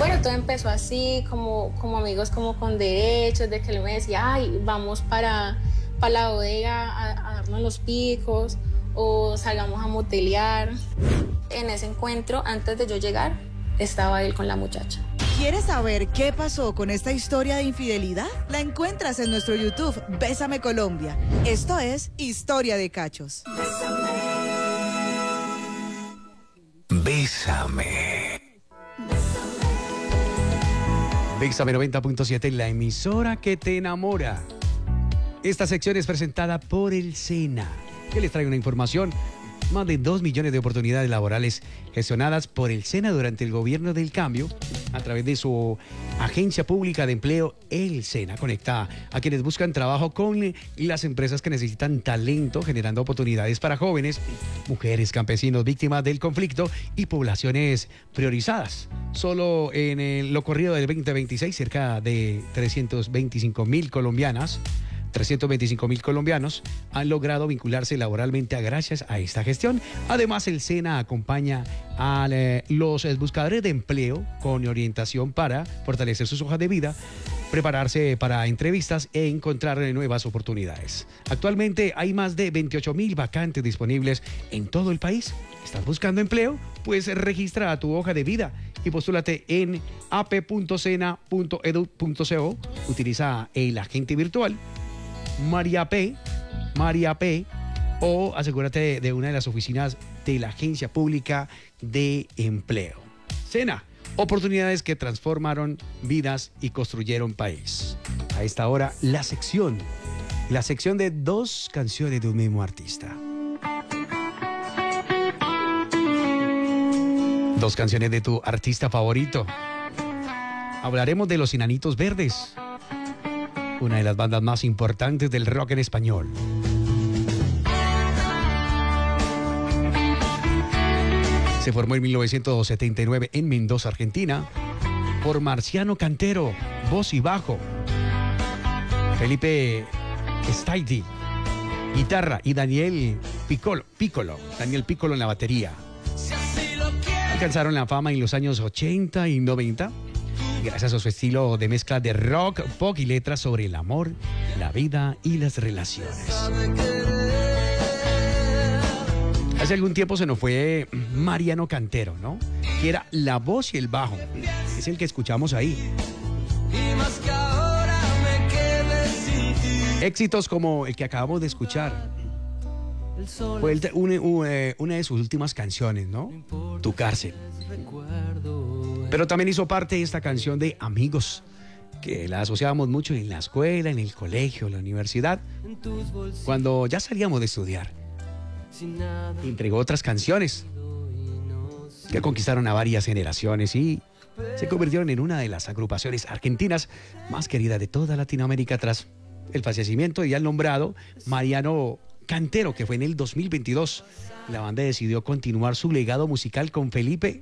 bueno, todo empezó así, como amigos, como con derechos, de que él me decía, ay, vamos para la bodega a darnos los picos, o salgamos a motelear. En ese encuentro, antes de yo llegar, estaba él con la muchacha. ¿Quieres saber qué pasó con esta historia de infidelidad? La encuentras en nuestro YouTube, Bésame Colombia. Esto es Historia de Cachos. Bésame. Bésame 90.7, la emisora que te enamora. Esta sección es presentada por el SENA, que les trae una información. Más de 2 millones de oportunidades laborales gestionadas por el SENA durante el gobierno del cambio a través de su agencia pública de empleo, el SENA. Conecta a quienes buscan trabajo con las empresas que necesitan talento, generando oportunidades para jóvenes, mujeres, campesinos, víctimas del conflicto y poblaciones priorizadas. Solo en lo corrido del 2026, cerca de 325,000 colombianos han logrado vincularse laboralmente gracias a esta gestión. Además, el SENA acompaña a los buscadores de empleo con orientación para fortalecer sus hojas de vida, prepararse para entrevistas e encontrar nuevas oportunidades. Actualmente hay más de 28,000 vacantes disponibles en todo el país. ¿Estás buscando empleo? Pues registra tu hoja de vida y postúlate en ap.sena.edu.co. Utiliza el agente virtual María P, o asegúrate de una de las oficinas de la Agencia Pública de Empleo. SENA, oportunidades que transformaron vidas y construyeron país. A esta hora, la sección de 2 canciones de un mismo artista. 2 canciones de tu artista favorito. Hablaremos de Los Enanitos Verdes, una de las bandas más importantes del rock en español. Se formó en 1979 en Mendoza, Argentina, por Marciano Cantero, voz y bajo, Felipe Staiti, guitarra, y Daniel Piccolo en la batería. Alcanzaron la fama en los años 80 y 90. Gracias a su estilo de mezcla de rock, pop y letras sobre el amor, la vida y las relaciones. Hace algún tiempo se nos fue Mariano Cantero, ¿no? Que era la voz y el bajo. Es el que escuchamos ahí. Éxitos como el que acabamos de escuchar. Fue una de sus últimas canciones, ¿no? Tu cárcel. Pero también hizo parte de esta canción de Amigos, que la asociábamos mucho en la escuela, en el colegio, en la universidad, cuando ya salíamos de estudiar. Entregó otras canciones que conquistaron a varias generaciones y se convirtieron en una de las agrupaciones argentinas más queridas de toda Latinoamérica tras el fallecimiento ya nombrado Mariano Cantero, que fue en el 2022. La banda decidió continuar su legado musical con Felipe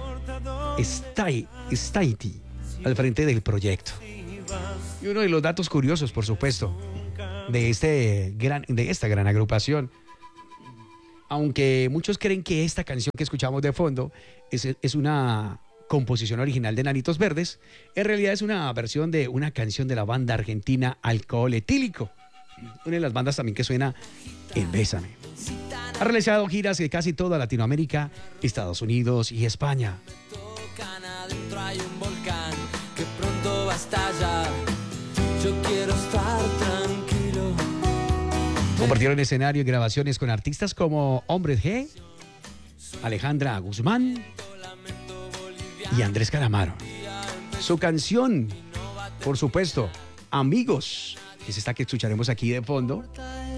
Staiti al frente del proyecto. Y uno de los datos curiosos, por supuesto, de esta gran agrupación, aunque muchos creen que esta canción que escuchamos de fondo es una composición original de Enanitos Verdes, en realidad es una versión de una canción de la banda argentina Alcohol Etílico, una de las bandas también que suena en Bésame. Ha realizado giras de casi toda Latinoamérica, Estados Unidos y España. Adentro hay un volcán que pronto va a estallar. Yo quiero estar tranquilo. Compartieron escenario y grabaciones con artistas como Hombres G, Alejandra Guzmán y Andrés Calamaro. Su canción, por supuesto, Amigos, que es esta que escucharemos aquí de fondo,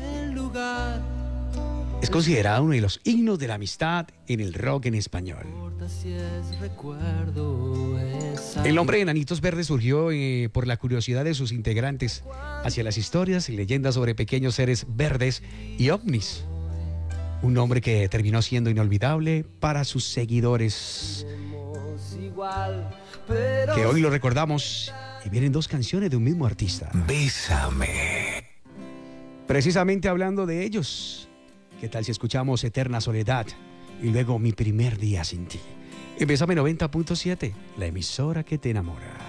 es considerada uno de los himnos de la amistad en el rock en español. El nombre de Enanitos Verdes surgió por la curiosidad de sus integrantes hacia las historias y leyendas sobre pequeños seres verdes y ovnis. Un nombre que terminó siendo inolvidable para sus seguidores, que hoy lo recordamos. Y vienen 2 canciones de un mismo artista. Bésame. Precisamente hablando de ellos, ¿qué tal si escuchamos Eterna Soledad y luego Mi Primer Día Sin Ti? En Bésame 90.7, la emisora que te enamora.